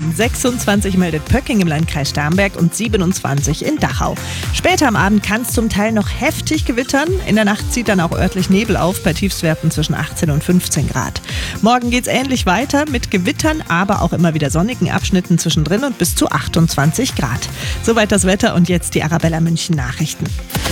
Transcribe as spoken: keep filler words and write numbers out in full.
sechsundzwanzig meldet Pöcking im Landkreis Starnberg und siebenundzwanzig in Dachau. Später am Abend kann es zum Teil noch heftig gewittern. In der Nacht zieht dann auch örtlich Nebel auf bei Tiefstwerten zwischen achtzehn und fünfzehn Grad. Morgen geht es ähnlich weiter mit Gewittern, aber auch immer wieder sonnigen Abschnitten zwischendrin und bis zu achtundzwanzig Grad. Soweit das Wetter und jetzt die Arabella München Nachrichten.